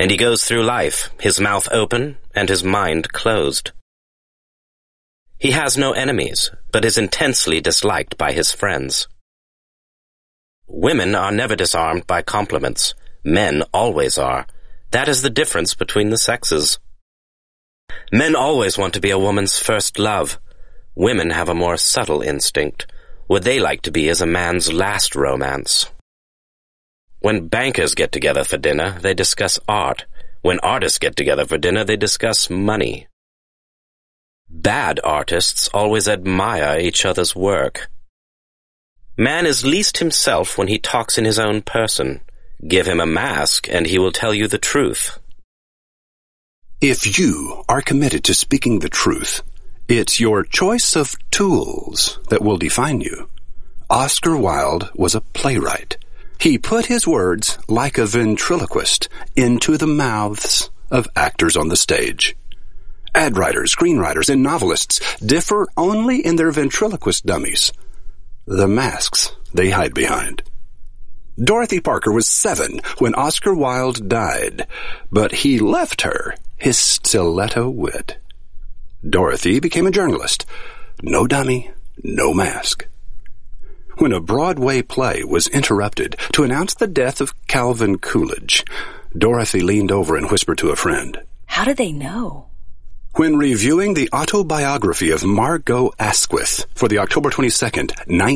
and he goes through life, his mouth open and his mind closed. He has no enemies, but is intensely disliked by his friends. Women are never disarmed by compliments. Men always are. That is the difference between the sexes. Men always want to be a woman's first love. Women have a more subtle instinct. What they like to be is a man's last romance. When bankers get together for dinner, they discuss art. When artists get together for dinner, they discuss money. Bad artists always admire each other's work. Man is least himself when he talks in his own person. Give him a mask, and he will tell you the truth. If you are committed to speaking the truth, it's your choice of tools that will define you. Oscar Wilde was a playwright. He put his words, like a ventriloquist, into the mouths of actors on the stage. Ad writers, screenwriters, and novelists differ only in their ventriloquist dummies, the masks they hide behind. Dorothy Parker was 7 when Oscar Wilde died, but he left her his stiletto wit. Dorothy became a journalist. No dummy, no mask. When a Broadway play was interrupted to announce the death of Calvin Coolidge, Dorothy leaned over and whispered to a friend, "How do they know?" When reviewing the autobiography of Margot Asquith for the October 22nd,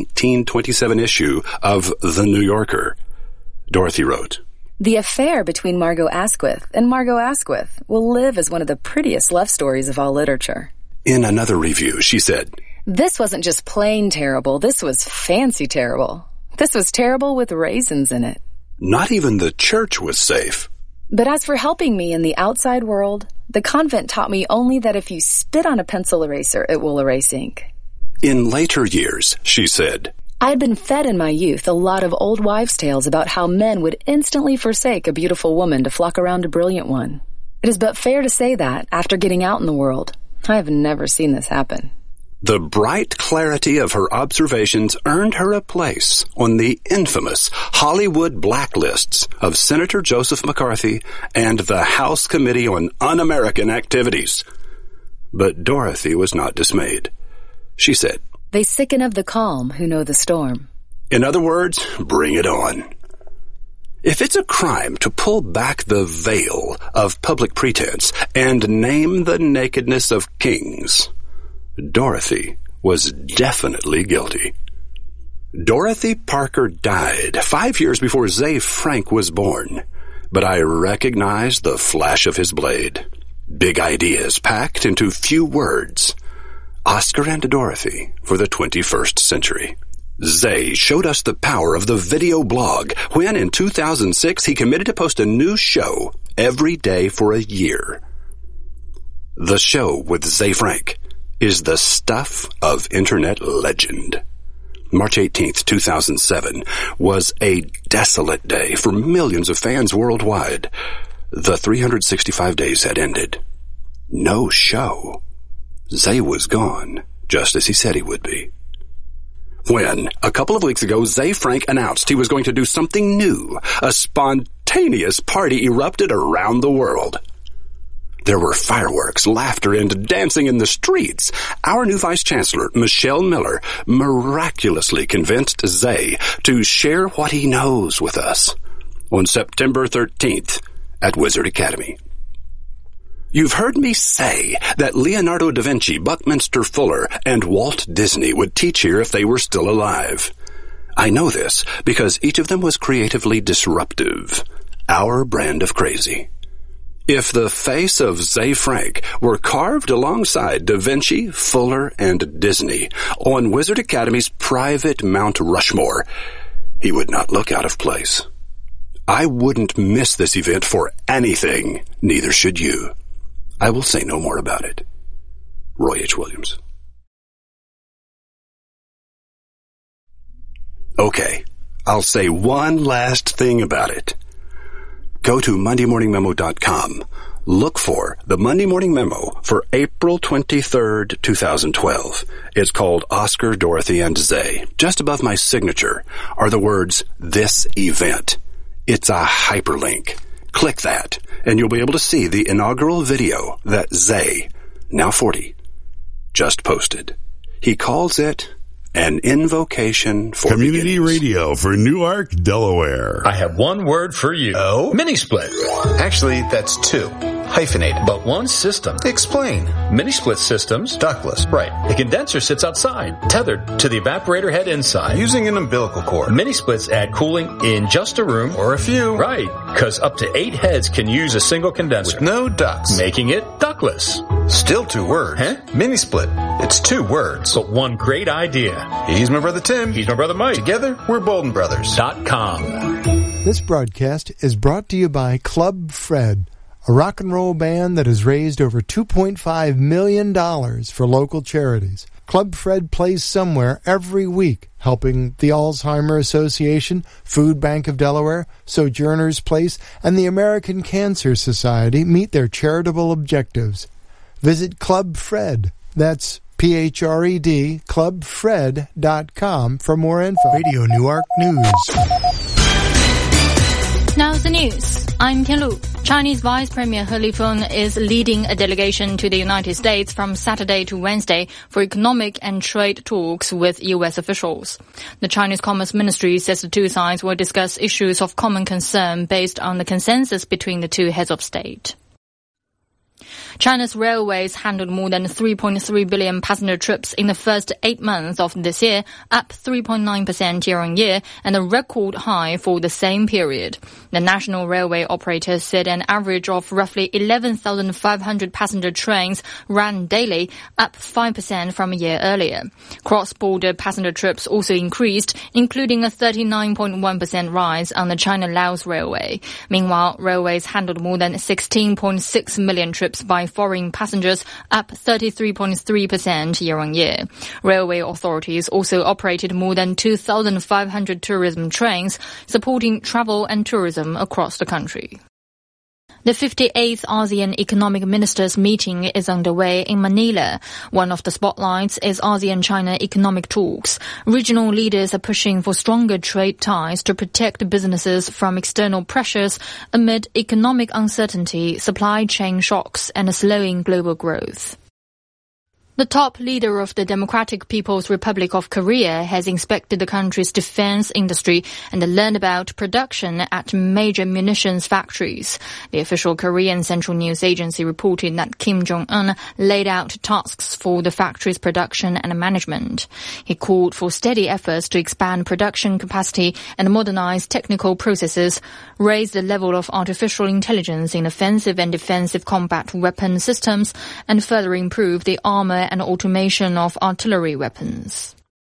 1927 issue of The New Yorker, Dorothy wrote, "The affair between Margot Asquith and Margot Asquith will live as one of the prettiest love stories of all literature." In another review, she said, "This wasn't just plain terrible, this was fancy terrible. This was terrible with raisins in it." Not even the church was safe. But as for helping me in the outside world, the convent taught me only that if you spit on a pencil eraser, it will erase ink. In later years, she said, I had been fed in my youth a lot of old wives' tales about how men would instantly forsake a beautiful woman to flock around a brilliant one. It is but fair to say that, after getting out in the world, I have never seen this happen. The bright clarity of her observations earned her a place on the infamous Hollywood blacklists of Senator Joseph McCarthy and the House Committee on Un-American Activities. But Dorothy was not dismayed. She said, They sicken of the calm who know the storm. In other words, bring it on. If it's a crime to pull back the veil of public pretense and name the nakedness of kings, Dorothy was definitely guilty. Dorothy Parker died 5 years before Ze Frank was born, but I recognized the flash of his blade. Big ideas packed into few words. Oscar and Dorothy for the 21st century. Ze showed us the power of the video blog when in 2006 he committed to post a new show every day for a year. The show with Ze Frank is the stuff of internet legend. March 18th, 2007 was a desolate day for millions of fans worldwide. The 365 days had ended. No show. Ze was gone, just as he said he would be. When, a couple of weeks ago, Ze Frank announced he was going to do something new, a spontaneous party erupted around the world. There were fireworks, laughter, and dancing in the streets. Our new Vice Chancellor, Michelle Miller, miraculously convinced Ze to share what he knows with us on September 13th at Wizard Academy. You've heard me say that Leonardo da Vinci, Buckminster Fuller, and Walt Disney would teach here if they were still alive. I know this because each of them was creatively disruptive, our brand of crazy. If the face of Ze Frank were carved alongside Da Vinci, Fuller, and Disney on Wizard Academy's private Mount Rushmore, he would not look out of place. I wouldn't miss this event for anything, neither should you. I will say no more about it. Roy H. Williams. Okay, I'll say one last thing about it. Go to MondayMorningMemo.com. Look for the Monday Morning Memo for April 23rd, 2012. It's called Oscar, Dorothy, and Ze. Just above my signature are the words, "This Event." It's a hyperlink. Click that, and you'll be able to see the inaugural video that Zay, now 40, just posted. He calls it an invocation for community radio for Newark, Delaware. I have one word for you. Oh? Mini-split. Actually, that's two. Hyphenated. But one system. Explain. Mini-split systems. Ductless. Right. The condenser sits outside, tethered to the evaporator head inside. Using an umbilical cord. Mini-splits add cooling in just a room. Or a few. Right. Because up to 8 heads can use a single condenser. With no ducts. Making it ductless. Still 2 words. Huh? Mini-split. It's 2 words. But one great idea. He's my brother Tim. He's my brother Mike. Together, we're Bolden Brothers. .com. This broadcast is brought to you by Club Fred, a rock and roll band that has raised over $2.5 million for local charities. Club Fred plays somewhere every week, helping the Alzheimer Association, Food Bank of Delaware, Sojourner's Place, and the American Cancer Society meet their charitable objectives. Visit Club Fred. That's PHRED, clubfred.com for more info. Radio Newark News. Now the news. I'm Tianlu. Chinese Vice Premier He Lifeng is leading a delegation to the United States from Saturday to Wednesday for economic and trade talks with U.S. officials. The Chinese Commerce Ministry says the two sides will discuss issues of common concern based on the consensus between the two heads of state. China's railways handled more than 3.3 billion passenger trips in the first 8 months of this year, up 3.9% year-on-year, and a record high for the same period. The national railway operator said an average of roughly 11,500 passenger trains ran daily, up 5% from a year earlier. Cross-border passenger trips also increased, including a 39.1% rise on the China-Laos Railway. Meanwhile, railways handled more than 16.6 million trips by foreign passengers, up 33.3% year-on-year. Railway authorities also operated more than 2,500 tourism trains, supporting travel and tourism across the country. The 58th ASEAN Economic Ministers meeting is underway in Manila. One of the spotlights is ASEAN-China economic talks. Regional leaders are pushing for stronger trade ties to protect businesses from external pressures amid economic uncertainty, supply chain shocks, and a slowing global growth. The top leader of the Democratic People's Republic of Korea has inspected the country's defense industry and learned about production at major munitions factories. The official Korean Central News Agency reported that Kim Jong-un laid out tasks for the factory's production and management. He called for steady efforts to expand production capacity and modernize technical processes, raise the level of artificial intelligence in offensive and defensive combat weapon systems, and further improve the armor and automation of artillery weapons.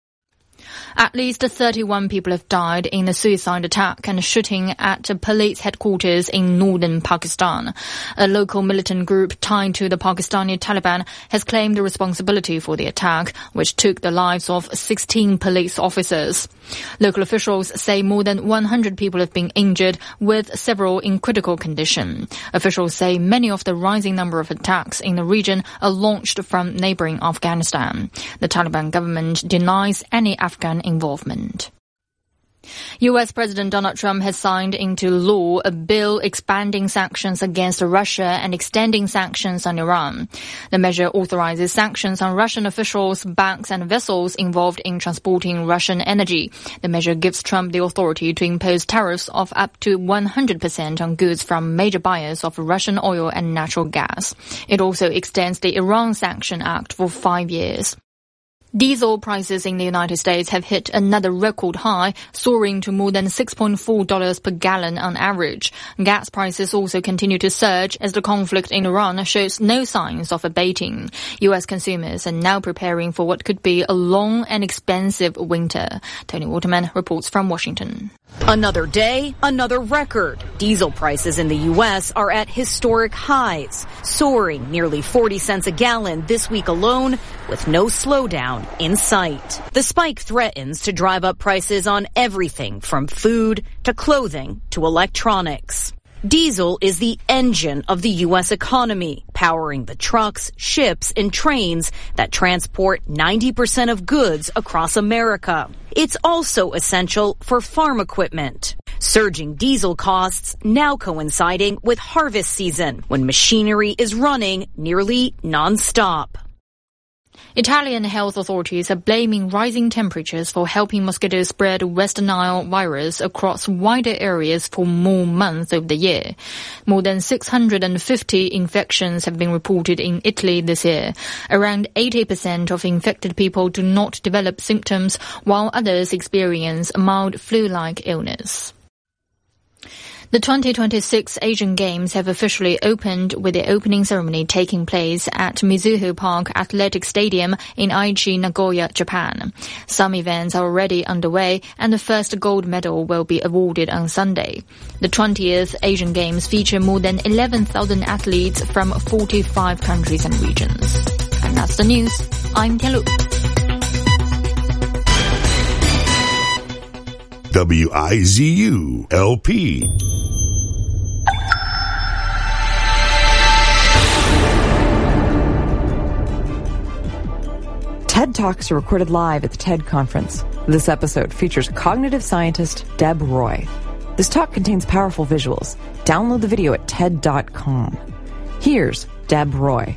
At least 31 people have died in a suicide attack and shooting at a police headquarters in northern Pakistan. A local militant group tied to the Pakistani Taliban has claimed the responsibility for the attack, which took the lives of 16 police officers. Local officials say more than 100 people have been injured, with several in critical condition. Officials say many of the rising number of attacks in the region are launched from neighboring Afghanistan. The Taliban government denies any Afghan involvement. U.S. President Donald Trump has signed into law a bill expanding sanctions against Russia and extending sanctions on Iran. The measure authorizes sanctions on Russian officials, banks, and vessels involved in transporting Russian energy. The measure gives Trump the authority to impose tariffs of up to 100% on goods from major buyers of Russian oil and natural gas. It also extends the Iran Sanction Act for 5 years. Diesel prices in the United States have hit another record high, soaring to more than $6.4 per gallon on average. Gas prices also continue to surge as the conflict in Iran shows no signs of abating. U.S. consumers are now preparing for what could be a long and expensive winter. Tony Waterman reports from Washington. Another day, another record. Diesel prices in the U.S. are at historic highs, soaring nearly 40 cents a gallon this week alone, with no slowdown in sight. The spike threatens to drive up prices on everything from food to clothing to electronics. Diesel is the engine of the U.S. economy, powering the trucks, ships, and trains that transport 90% of goods across America. It's also essential for farm equipment. Surging diesel costs now coinciding with harvest season, when machinery is running nearly non-stop. Italian health authorities are blaming rising temperatures for helping mosquitoes spread West Nile virus across wider areas for more months of the year. More than 650 infections have been reported in Italy this year. Around 80% of infected people do not develop symptoms, while others experience a mild flu-like illness. The 2026 Asian Games have officially opened, with the opening ceremony taking place at Mizuho Park Athletic Stadium in Aichi, Nagoya, Japan. Some events are already underway, and the first gold medal will be awarded on Sunday. The 20th Asian Games feature more than 11,000 athletes from 45 countries and regions. And that's the news. I'm Tianlu. WIZU-LP. TED Talks are recorded live at the TED Conference. This episode features cognitive scientist Deb Roy. This talk contains powerful visuals. Download the video at TED.com. Here's Deb Roy.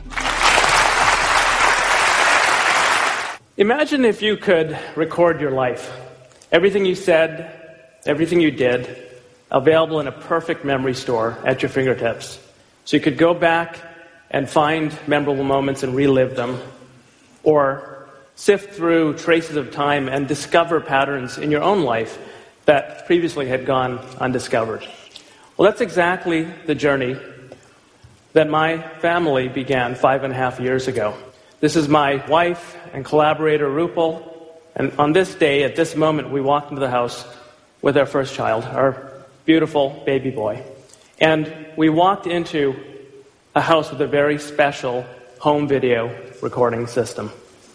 Imagine if you could record your life. Everything you said, everything you did, available in a perfect memory store at your fingertips. So you could go back and find memorable moments and relive them, or sift through traces of time and discover patterns in your own life that previously had gone undiscovered. Well, that's exactly the journey that my family began 5.5 years ago. This is my wife and collaborator, Rupal. And on this day, at this moment, we walked into the house with our first child, our beautiful baby boy. And we walked into a house with a very special home video recording system.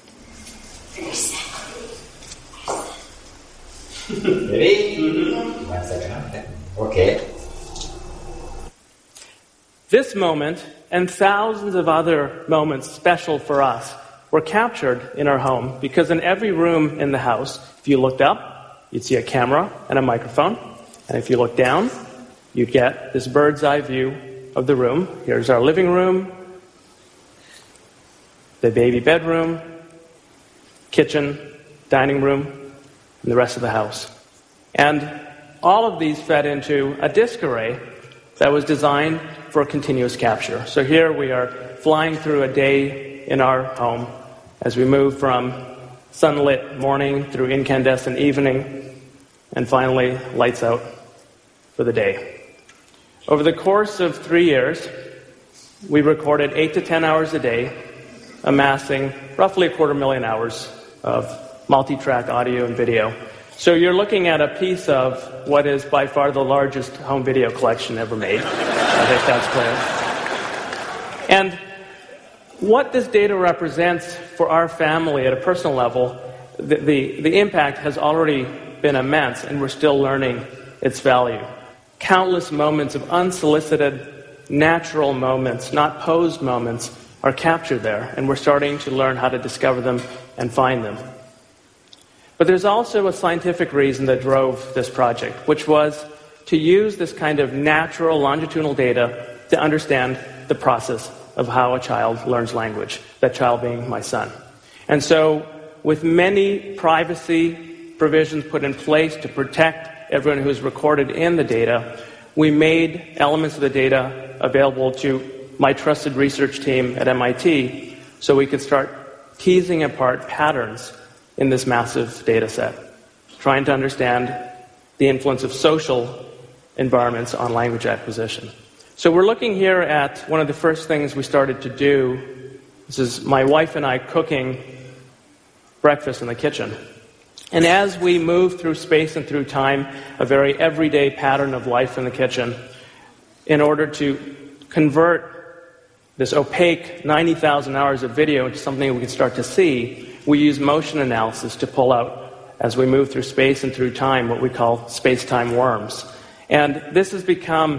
Ready? 1 second. Okay. This moment, and thousands of other moments special for us, were captured in our home, because in every room in the house, if you looked up, you'd see a camera and a microphone. And if you look down, you'd get this bird's eye view of the room. Here's our living room, the baby bedroom, kitchen, dining room, and the rest of the house. And all of these fed into a disk array that was designed for continuous capture. So here we are flying through a day in our home, as we move from sunlit morning through incandescent evening, and finally lights out for the day. Over the course of 3 years, we recorded 8 to 10 hours a day, amassing roughly 250,000 hours of multi-track audio and video. So you're looking at a piece of what is by far the largest home video collection ever made. I think that's clear. And what this data represents for our family at a personal level, the impact has already been immense, and we're still learning its value. Countless moments of unsolicited, natural moments, not posed moments, are captured there, and we're starting to learn how to discover them and find them. But there's also a scientific reason that drove this project, which was to use this kind of natural longitudinal data to understand the process of how a child learns language, that child being my son. And so, with many privacy provisions put in place to protect everyone who's recorded in the data, we made elements of the data available to my trusted research team at MIT so we could start teasing apart patterns in this massive data set, trying to understand the influence of social environments on language acquisition. So we're looking here at one of the first things we started to do. This is my wife and I cooking breakfast in the kitchen. And as we move through space and through time, a very everyday pattern of life in the kitchen, in order to convert this opaque 90,000 hours of video into something we can start to see, we use motion analysis to pull out, as we move through space and through time, what we call space-time worms. And this has become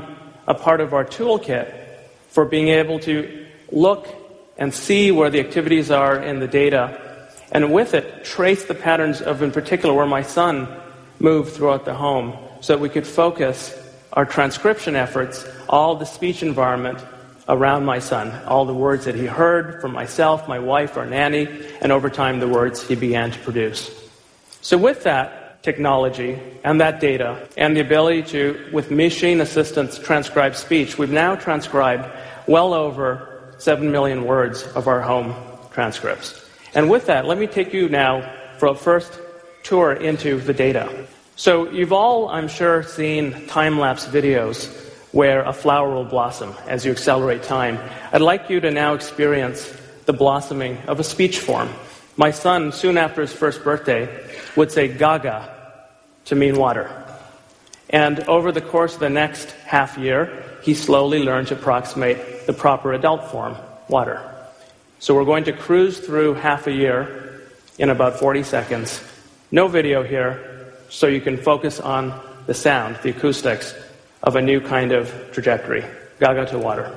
a part of our toolkit for being able to look and see where the activities are in the data, and with it, trace the patterns of, in particular, where my son moved throughout the home, so that we could focus our transcription efforts, all the speech environment around my son, all the words that he heard from myself, my wife, our nanny, and over time the words he began to produce. So with that technology and that data and the ability to, with machine assistance, transcribe speech, we've now transcribed well over 7 million words of our home transcripts. And with that, let me take you now for a first tour into the data. So you've all, I'm sure, seen time-lapse videos where a flower will blossom as you accelerate time. I'd like you to now experience the blossoming of a speech form. My son, soon after his first birthday, would say gaga to mean water. And over the course of the next half year, he slowly learned to approximate the proper adult form, water. So we're going to cruise through half a year in about 40 seconds. No video here, so you can focus on the sound, the acoustics of a new kind of trajectory. Gaga to water.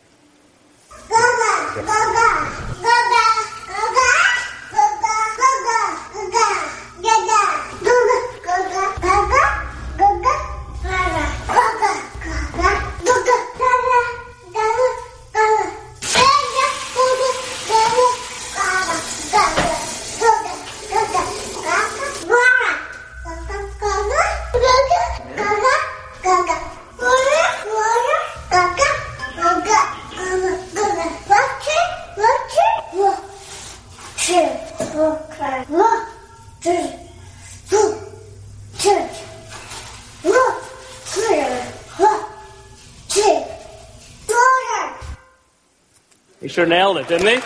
Gaga, gaga, gaga, gaga, gaga, gaga, gaga, gaga, gaga, gaga, gaga, gaga, He sure nailed it, didn't he?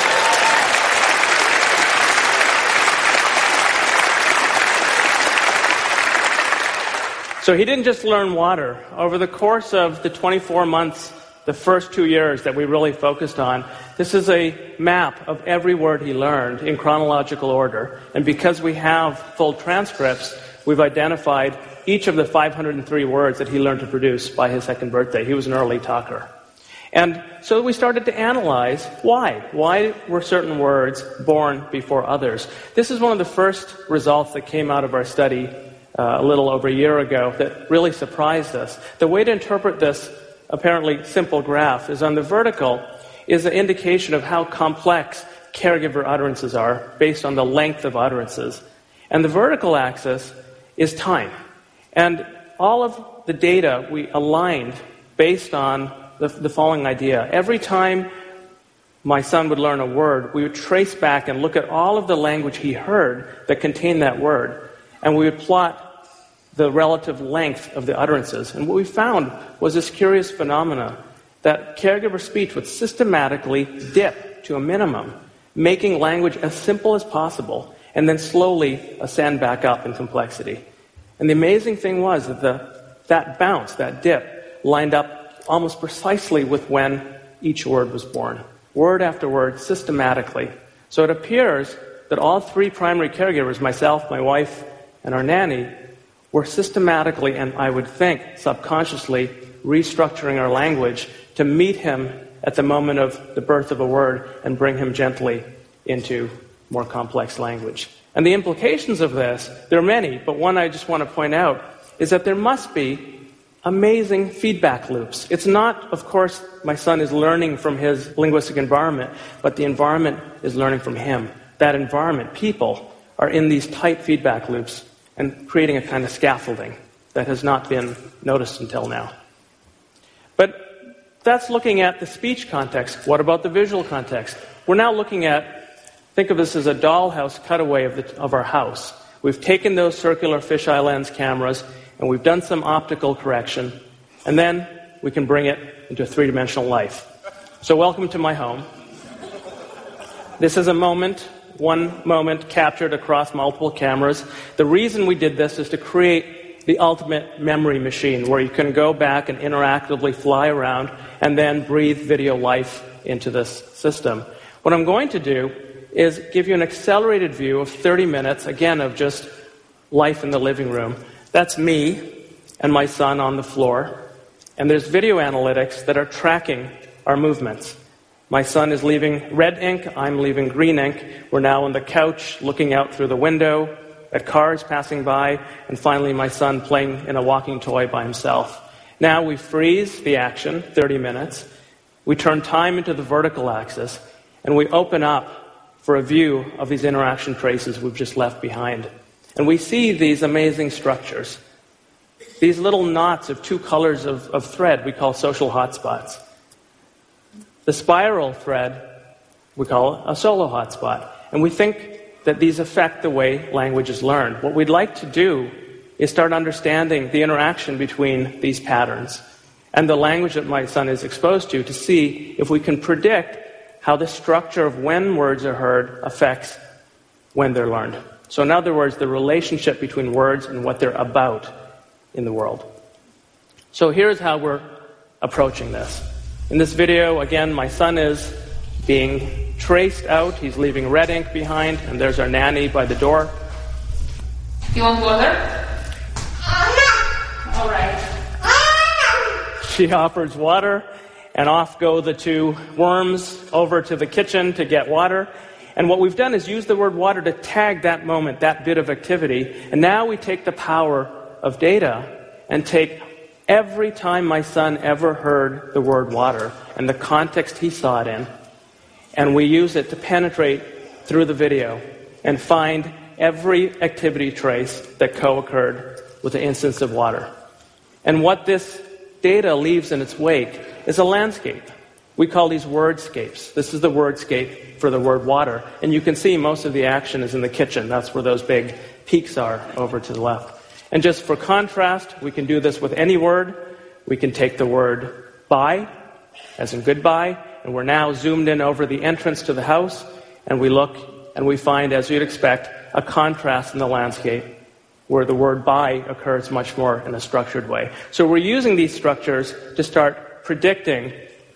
So he didn't just learn water. Over the course of the 24 months, the first 2 years that we really focused on, this is a map of every word he learned in chronological order. And because we have full transcripts, we've identified each of the 503 words that he learned to produce by his second birthday. He was an early talker. And so we started to analyze why. Why were certain words born before others? This is one of the first results that came out of our study a little over a year ago that really surprised us. The way to interpret this apparently simple graph is on the vertical is an indication of how complex caregiver utterances are based on the length of utterances. And the vertical axis is time. And all of the data we aligned based on the following idea. Every time my son would learn a word, we would trace back and look at all of the language he heard that contained that word. And we would plot the relative length of the utterances. And what we found was this curious phenomena that caregiver speech would systematically dip to a minimum, making language as simple as possible, and then slowly ascend back up in complexity. And the amazing thing was that that bounce, that dip, lined up almost precisely with when each word was born. Word after word, systematically. So it appears that all three primary caregivers, myself, my wife, and our nanny, were systematically, and I would think subconsciously, restructuring our language to meet him at the moment of the birth of a word and bring him gently into more complex language. And the implications of this, there are many, but one I just want to point out is that there must be amazing feedback loops. It's not, of course, my son is learning from his linguistic environment, but the environment is learning from him. That environment, people, are in these tight feedback loops and creating a kind of scaffolding that has not been noticed until now. But that's looking at the speech context. What about the visual context? We're now looking at, think of this as a dollhouse cutaway of our house. We've taken those circular fisheye lens cameras and we've done some optical correction, and then we can bring it into three-dimensional life. So welcome to my home. This is a moment, one moment captured across multiple cameras. The reason we did this is to create the ultimate memory machine where you can go back and interactively fly around and then breathe video life into this system. What I'm going to do is give you an accelerated view of 30 minutes, again, of just life in the living room. That's me and my son on the floor. And there's video analytics that are tracking our movements. My son is leaving red ink, I'm leaving green ink. We're now on the couch looking out through the window at cars passing by, and finally my son playing in a walking toy by himself. Now we freeze the action, 30 minutes. We turn time into the vertical axis, and we open up for a view of these interaction traces we've just left behind. And we see these amazing structures. These little knots of 2 colors of thread we call social hotspots. The spiral thread we call a solo hotspot. And we think that these affect the way language is learned. What we'd like to do is start understanding the interaction between these patterns and the language that my son is exposed to see if we can predict how the structure of when words are heard affects when they're learned. So in other words, the relationship between words and what they're about in the world. So here's how we're approaching this. In this video, again, my son is being traced out. He's leaving red ink behind, and there's our nanny by the door. You want water? All right. She offers water, and off go the 2 worms over to the kitchen to get water. And what we've done is use the word water to tag that moment, that bit of activity. And now we take the power of data and take every time my son ever heard the word water and the context he saw it in, and we use it to penetrate through the video and find every activity trace that co-occurred with the instance of water. And what this data leaves in its wake is a landscape. We call these wordscapes. This is the wordscape for the word water. And you can see most of the action is in the kitchen. That's where those big peaks are over to the left. And just for contrast, we can do this with any word. We can take the word bye, as in goodbye, and we're now zoomed in over the entrance to the house, and we look and we find, as you'd expect, a contrast in the landscape where the word bye occurs much more in a structured way. So we're using these structures to start predicting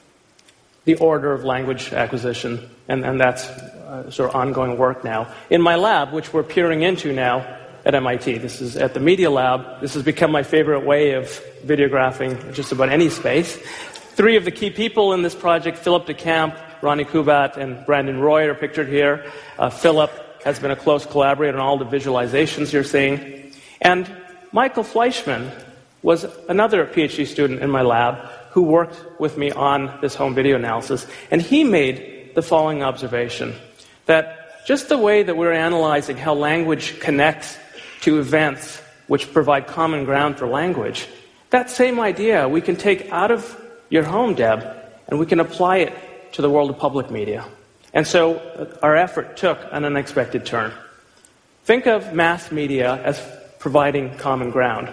the order of language acquisition, and that's sort of ongoing work now. In my lab, which we're peering into now at MIT, this is at the Media Lab, this has become my favorite way of videographing just about any space. 3 of the key people in this project, Philip de Camp, Ronnie Kubat, and Brandon Roy, are pictured here. Philip has been a close collaborator on all the visualizations you're seeing. And Michael Fleischman was another PhD student in my lab who worked with me on this home video analysis. And he made the following observation, that just the way that we're analyzing how language connects to events which provide common ground for language, that same idea we can take out of your home, Deb, and we can apply it to the world of public media. And so our effort took an unexpected turn. Think of mass media as providing common ground.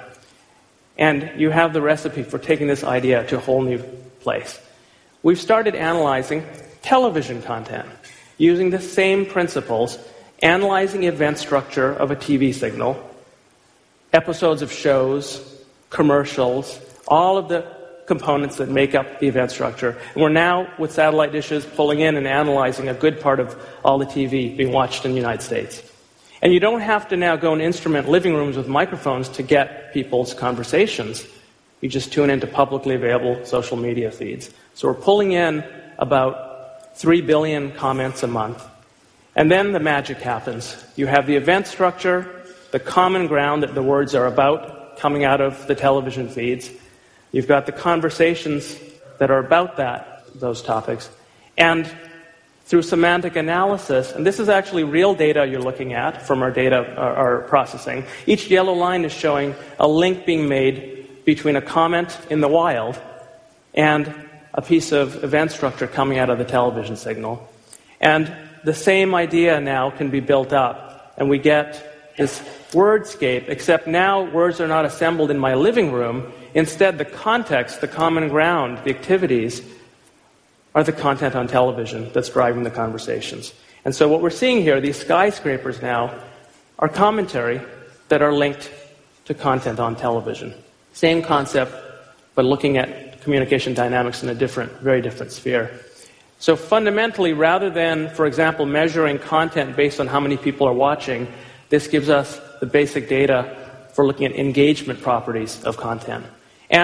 And you have the recipe for taking this idea to a whole new place. We've started analyzing television content using the same principles, analyzing event structure of a TV signal, episodes of shows, commercials, all of the components that make up the event structure. And we're now, with satellite dishes, pulling in and analyzing a good part of all the TV being watched in the United States. And you don't have to now go and instrument living rooms with microphones to get people's conversations. You just tune into publicly available social media feeds. So we're pulling in about 3 billion comments a month. And then the magic happens. You have the event structure, the common ground that the words are about coming out of the television feeds. You've got the conversations that are about those topics. And through semantic analysis, and this is actually real data you're looking at from our data, our processing, each yellow line is showing a link being made between a comment in the wild and a piece of event structure coming out of the television signal. And the same idea now can be built up, and we get this wordscape, except now words are not assembled in my living room. Instead, the context, the common ground, the activities are the content on television that's driving the conversations. And so what we're seeing here, these skyscrapers now, are commentary that are linked to content on television. Same concept, but looking at communication dynamics in a very different sphere. So fundamentally, rather than, for example, measuring content based on how many people are watching, this gives us the basic data for looking at engagement properties of content. And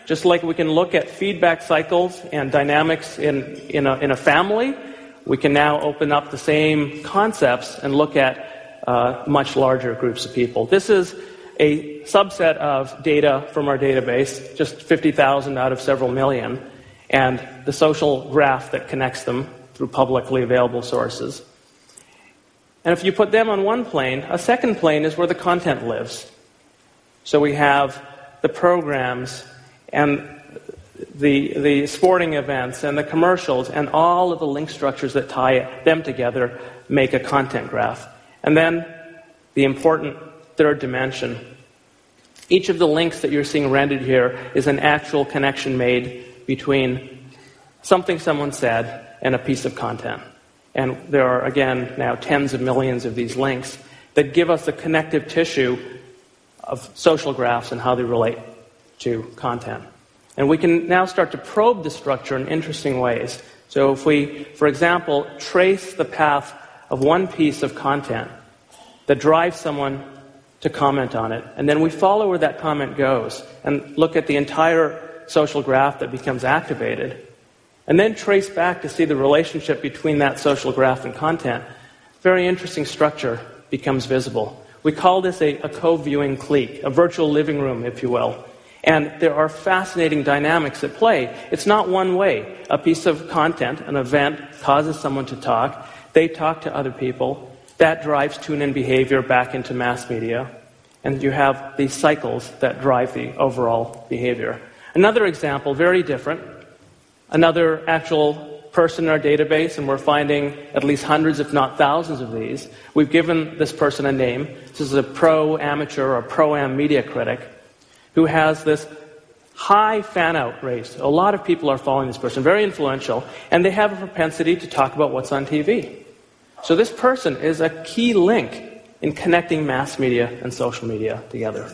just like we can look at feedback cycles and dynamics in a family, we can now open up the same concepts and look at much larger groups of people. This is a subset of data from our database, just 50,000 out of several million, and the social graph that connects them through publicly available sources. And if you put them on one plane, a second plane is where the content lives. So we have the programs and the sporting events and the commercials and all of the link structures that tie them together make a content graph. And then the important third dimension. Each of the links that you're seeing rendered here is an actual connection made between something someone said and a piece of content. And there are, again, now tens of millions of these links that give us the connective tissue of social graphs and how they relate to content. And we can now start to probe the structure in interesting ways. So if we, for example, trace the path of one piece of content that drives someone to comment on it, and then we follow where that comment goes and look at the entire social graph that becomes activated, and then trace back to see the relationship between that social graph and content, very interesting structure becomes visible. We call this a co-viewing clique, a virtual living room, if you will. And there are fascinating dynamics at play. It's not one way. A piece of content, an event, causes someone to talk. They talk to other people. That drives tune-in behavior back into mass media. And you have these cycles that drive the overall behavior. Another example, very different. Another actual person in our database, and we're finding at least hundreds, if not thousands of these. We've given this person a name. This is a pro-amateur or pro-am media critic who has this high fan-out rate. A lot of people are following this person, very influential, and they have a propensity to talk about what's on TV. So this person is a key link in connecting mass media and social media together.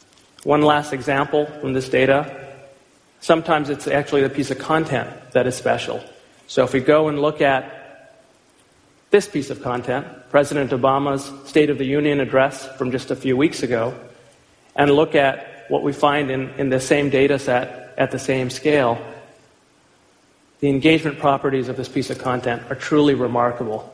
One last example from this data. Sometimes it's actually the piece of content that is special. So if we go and look at this piece of content, President Obama's State of the Union address from just a few weeks ago, and look at what we find in the same data set at the same scale, the engagement properties of this piece of content are truly remarkable.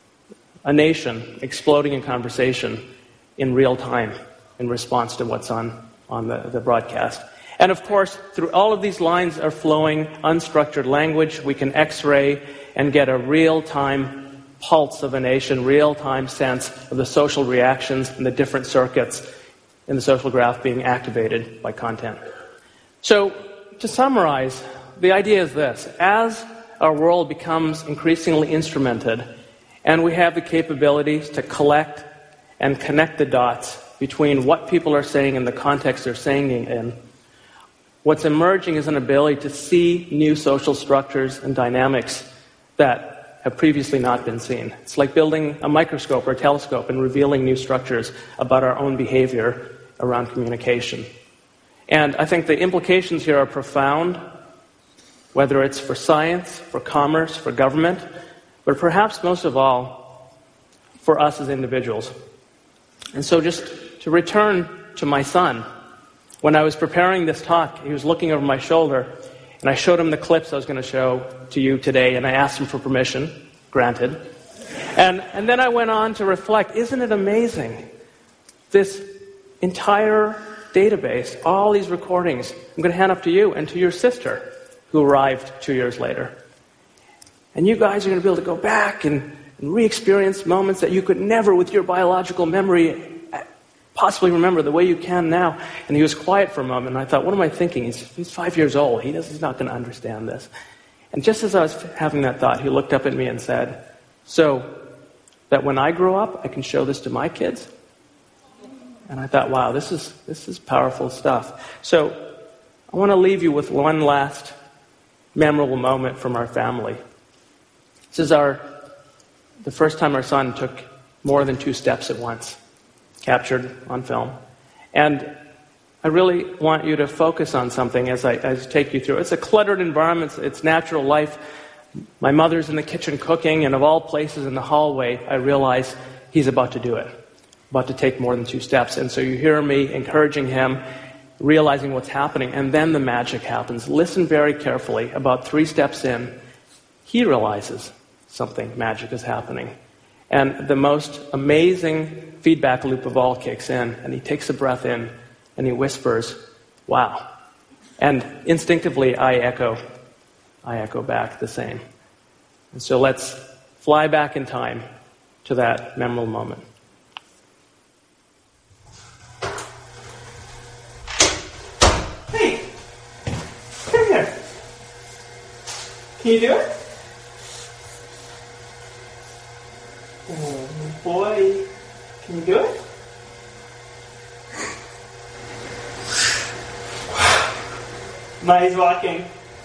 A nation exploding in conversation in real time in response to what's on the broadcast. And of course, through all of these lines are flowing unstructured language. We can X-ray and get a real-time pulse of a nation, real-time sense of the social reactions and the different circuits in the social graph being activated by content. So, to summarize, the idea is this. As our world becomes increasingly instrumented, and we have the capabilities to collect and connect the dots between what people are saying and the context they're saying it in, what's emerging is an ability to see new social structures and dynamics that have previously not been seen. It's like building a microscope or a telescope and revealing new structures about our own behavior around communication. And I think the implications here are profound, whether it's for science, for commerce, for government, but perhaps most of all, for us as individuals. And so just to return to my son, when I was preparing this talk, he was looking over my shoulder, and I showed him the clips I was going to show to you today, and I asked him for permission, granted. And then I went on to reflect, isn't it amazing? This entire database, all these recordings, I'm going to hand up to you and to your sister, who arrived 2 years later. And you guys are going to be able to go back and re-experience moments that you could never, with your biological memory, possibly remember the way you can now. And he was quiet for a moment, and I thought, what am I thinking? He's 5 years old. He's not going to understand this. And just as I was having that thought, he looked up at me and said, so that when I grow up, I can show this to my kids? And I thought, wow, this is powerful stuff. So I want to leave you with one last memorable moment from our family. This is the first time our son took more than 2 steps at once, captured on film. And I really want you to focus on something as I take you through. It's a cluttered environment. It's natural life. My mother's in the kitchen cooking, and of all places in the hallway, I realize he's about to do it, about to take more than 2 steps. And so you hear me encouraging him, realizing what's happening, and then the magic happens. Listen very carefully. About 3 steps in, he realizes something magic is happening. And the most amazing feedback loop of all kicks in, and he takes a breath in, and he whispers, "Wow." And instinctively, I echo back the same. And so let's fly back in time to that memorable moment. Hey, come here. Can you do it? Oh, boy. Can you do it? Nice walking.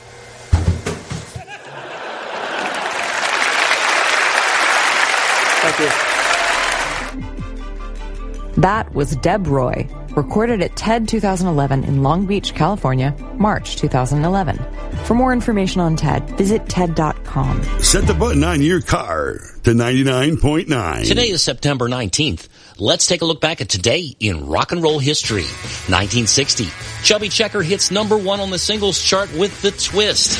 Thank you. That was Deb Roy, recorded at TED 2011 in Long Beach, California, March 2011. For more information on TED, visit TED.com. Set the button on your car to 99.9. Today is September 19th. Let's take a look back at today in rock and roll history. 1960, Chubby Checker hits #1 on the singles chart with The Twist.